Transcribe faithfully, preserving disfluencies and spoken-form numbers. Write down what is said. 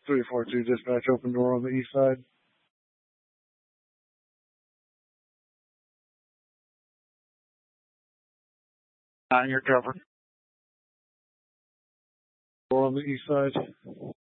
three four two dispatch, open door on the east side. Nine, your cover. Door on the east side.